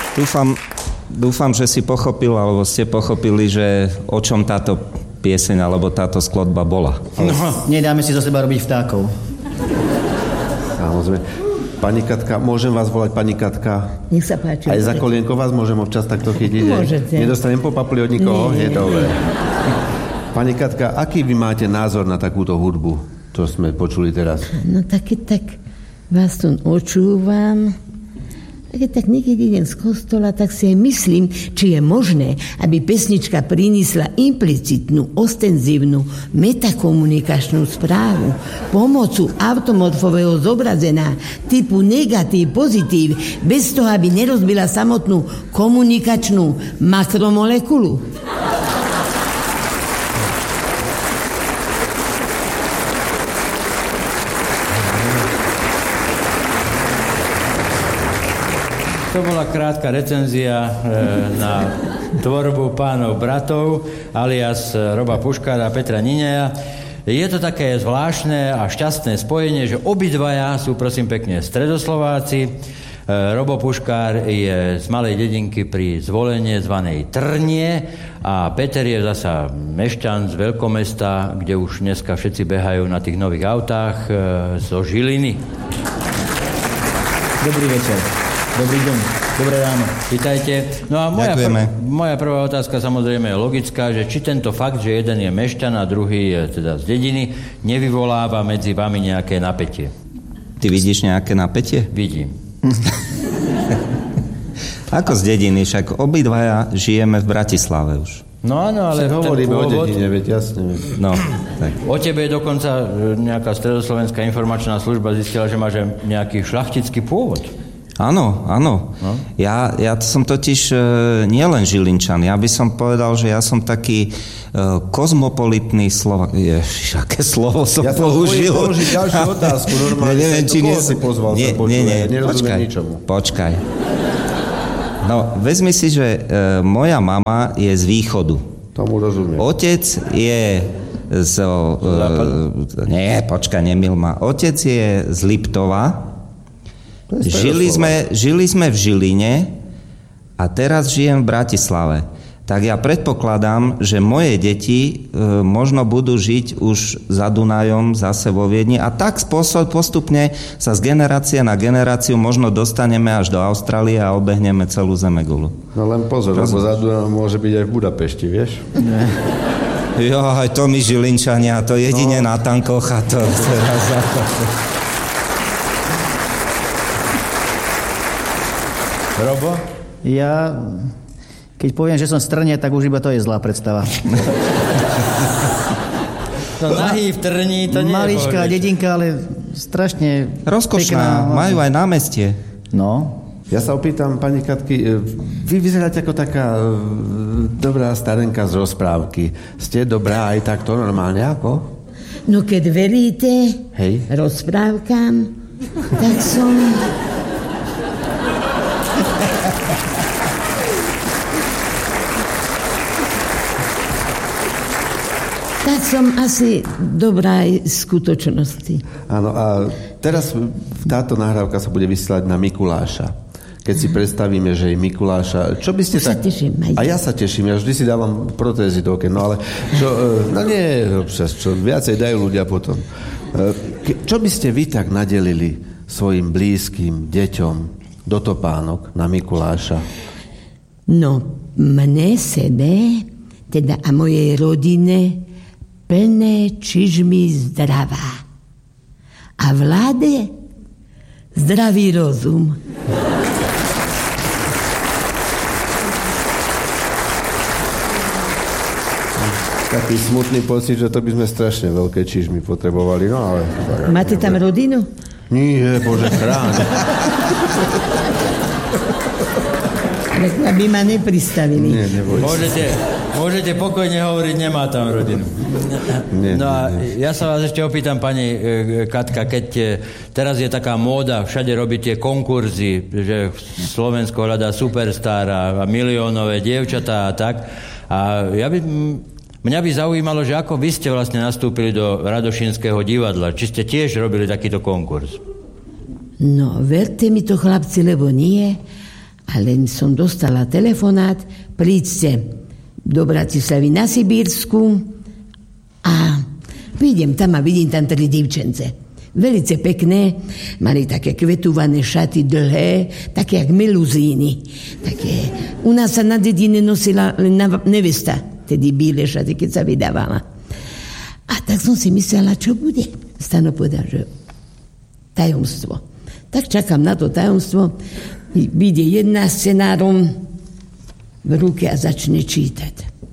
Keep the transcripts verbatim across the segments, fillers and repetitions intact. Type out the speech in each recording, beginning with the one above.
Dúfam, dúfam, že si pochopil, alebo ste pochopili, že o čom táto pieseň, alebo táto skladba bola. No, nedáme si zo seba robiť vtákov. Samozrejme. Pani Katka, môžem vás volať pani Katka? Nech sa páči. Aj za kolienko vás môžem občas takto chytiť? Môžete. Nedostanem po papuli od nikoho? Nie. Je dobre. Pani Katka, aký vy máte názor na takúto hudbu, čo sme počuli teraz? No tak, tak vás tu očúvam. Keď tak niekedy idem z kostola, tak si aj myslím, či je možné, aby pesnička priniesla implicitnú, ostenzívnu, metakomunikačnú správu pomocou automorfového zobrazenia typu negatív, pozitív, bez toho, aby nerozbila samotnú komunikačnú makromolekulu. To bola krátka recenzia e, na tvorbu Pánov bratov alias Roba Puškára a Petra Nineja. Je to také zvláštne a šťastné spojenie, že obidvaja sú prosím pekne stredoslováci. E, Robo Puškár je z malej dedinky pri Zvolenie zvanej Trnie a Peter je zasa mešťan z veľkomesta, kde už dneska všetci behajú na tých nových autách e, zo Žiliny. Dobrý večer. Dobrý deň, dobré ráno. Vítajte. No a moja, Ďakujeme. pr- moja prvá otázka samozrejme je logická, že či tento fakt, že jeden je mešťan a druhý je teda z dediny, nevyvoláva medzi vami nejaké napätie. Ty vidíš nejaké napätie? Vidím. Ako z dediny, však obidvaja žijeme v Bratislave už. No áno, ale Však ten hovoríme o pôvod... dedine, veď jasne. Veď. No, tak. O tebe je dokonca nejaká stredoslovenská informačná služba zistila, že máš nejaký šľachtický pôvod. Áno, áno. No? Ja, ja som totiž e, nielen Žilinčan, ja by som povedal, že ja som taký e, kozmopolitný Slovak. Ježiš, aké slovo som ja použil. Ja som položiť ďalšiu otázku, normálne. Ja neviem, či nie... si pozval nie, sa počúvať, nie, nie, nerozumiem počkaj, ničomu. Počkaj. No, vezmi si, že e, moja mama je z východu. Tomu rozumiem. Otec je z... E, nie, počkaj, nemil ma. Otec je z Liptova. Žili sme, žili sme v Žiline a teraz žijem v Bratislave. Tak ja predpokladám, že moje deti e, možno budú žiť už za Dunajom, zase vo Viedni a tak spôsob postupne sa z generácie na generáciu možno dostaneme až do Austrálie a obehneme celú Zemegulu. No len pozor, lebo za Dunajom môže byť aj v Budapešti, vieš? Jo, aj to my Žilinčania, to jedine no. Na tankoch a to teraz za to. Robo? Ja, keď poviem, že som z Trne, tak už iba to je zlá predstava. No nahý v Trni, to nie je maličká dedinka, ale strašne rozkošná, pekná. majú aj námestie. No. Ja sa opýtam, pani Katky, vy vyzeráte ako taká dobrá starenka z rozprávky. Ste dobrá aj takto normálne, ako? No keď veríte Hej. rozprávkam, tak som... Tak som asi dobrá aj v skutočnosti. Áno, a teraz táto nahrávka sa bude vysielať na Mikuláša. Keď si predstavíme, že je Mikuláša, čo by ste Už tak... sa teším, aj A ja sa teším, ja vždy si dávam protézy do okien, no ale čo, no nie, občas, čo viacej dajú ľudia potom. Čo by ste vy tak nadelili svojim blízkym deťom do topánok na Mikuláša? No, mne, sebe, teda a mojej rodine, plné čižmy zdravá. A vláde zdravý rozum. Taký smutný pocit, že to by sme strašne veľké čižmy potrebovali, no ale... Máte tam rodinu? Nie, Bože, chráň. Aby ma nepristavili. Nie, neboj. Môžete, môžete pokojne hovoriť, nemá tam rodinu. Nie, No a nie, nie. ja sa vás ešte opýtam, pani e, Katka, keď e, teraz je taká móda, všade robí tie konkurzy, že Slovensko hľadá superstára a miliónové dievčatá a tak. A ja by, mňa by zaujímalo, že ako vy ste vlastne nastúpili do Radošinského divadla. Či ste tiež robili takýto konkurs? No, verte mi to, chlapci, lebo nie. Ale som dostala telefonát, príďte do Bratislavy na Sibírsku a vidím tam a vidím tam tri divčence. Velice pekné, mali také kvetované šaty dlhé, také jak meluzíny. Také. U nás sa na dedine nosila len nevesta, tedy bíle šaty, keď sa vydávala. A tak som si myslela, čo bude. Stano povedal, že tajomstvo. Tak čakám na to tajomstvo, vyjde jedna scenárom v ruke a začne čítať.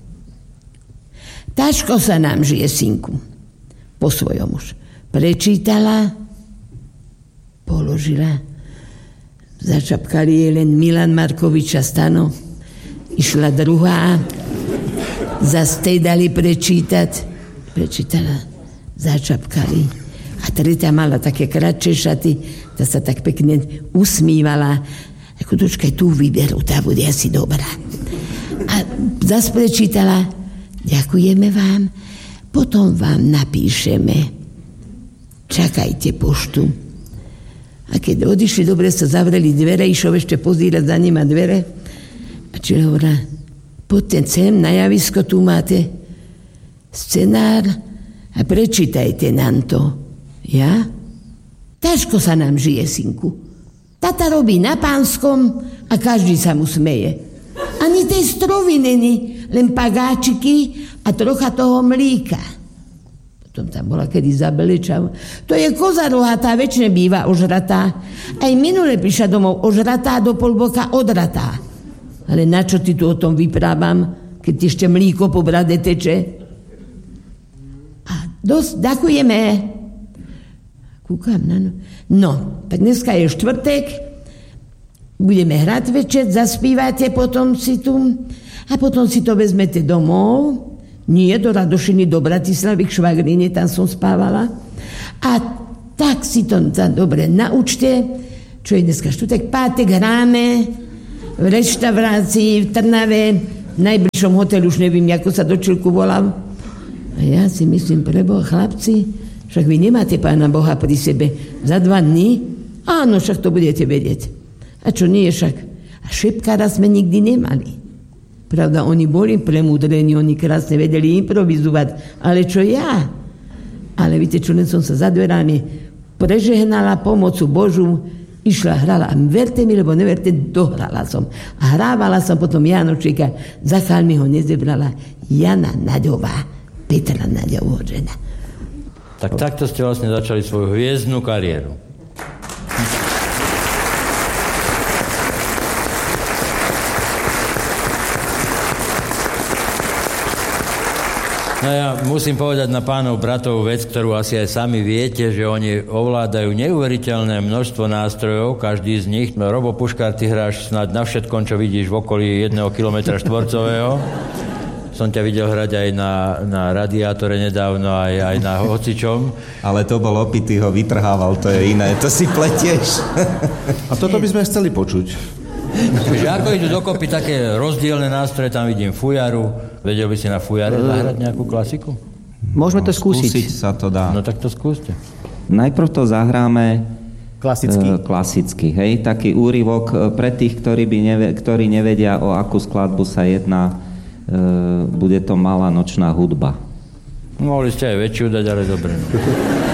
Taško sa nám žije, synku. Po svojom už. Prečítala, položila, začapkali jej len Milan Markovič a Stano. Išla druhá, zas tej dali prečítať, prečítala, začapkali. A tretia mala také kratšie šaty, tá sa tak pekne usmívala. Ako dočkaj, tú vyberú, tá bude asi dobrá. A zas prečítala, ďakujeme vám, potom vám napíšeme. Čakajte poštu. A keď odišli, dobre sa zavreli dvere, išol ešte pozírať za nima dvere. A či hovorá, poďte sem, na javisko tu máte scenár a prečítajte nám to. Ja? Ťažko sa nám žije, synku. Tata robí na Pánskom a každý sa mu smeje. Ani tej strovy není, len pagáčiky a trocha toho mlíka. Potom tam bola kedy zabelečava. To je koza rohatá, väčšine býva ožratá. Aj minule prišla domov ožratá, do polboka odratá. Ale na čo ty tu o tom vyprávam, keď ti ešte mlíko po brade teče? A dosť, ďakujeme. Kúkam na no. No, tak dneska je štvrtek, budeme hrať večer, zaspívate potom si tu a potom si to vezmete domov. Nie, do Radošiny, do Bratislavy, k švagrine, tam som spávala. A tak si to tam dobre naučte, čo je dneska štvrtek, pátek hráme v reštaurácii v Trnave, v najbližšom hotelu, už neviem, ako sa do Čilku volám. A ja si myslím, preboha, chlapci, však vy nemáte Pána Boha pri sebe za dva dní? Áno, však to budete vedieť. A čo nie, však? A šepkára sme nikdy nemali. Pravda, oni boli premúdrení, oni krásne vedeli improvizovať, ale čo ja? Ale viete čo, len som sa za dverami prežehnala pomocu Božu, išla, hrala. A verte mi, lebo neverte, dohrala som. A hrávala som potom Janočíka, za chálmi ho nezebrala Jana Naďová, Petra Naďová žena. Tak takto ste vlastne začali svoju hviezdnu kariéru. No ja musím povedať na pánov bratov vec, ktorú asi aj sami viete, že oni ovládajú neuveriteľné množstvo nástrojov, každý z nich. Robo Puškár, ty hráš snad na všetkom, čo vidíš v okolí jedného kilometra štvorcového. Som ťa videl hrať aj na, na radiátore nedávno, aj, aj na hocičom. Ale to bol opitý, ho vytrhával, to je iné, to si pletieš. A toto by sme chceli počuť. Takže ako idú dokopy také rozdielne nástroje, tam vidím fujaru. Vedel by si na fujare zahrať nejakú klasiku? Môžeme to skúsiť. Skúsiť sa to dá. No tak to skúste. Najprv to zahráme klasicky. E, klasicky, hej? Taký úryvok pre tých, ktorí, by neve, ktorí nevedia, o akú skladbu sa jedná. E, bude to Malá nočná hudba. Mohli ste aj väčšiu dať, ale dobre.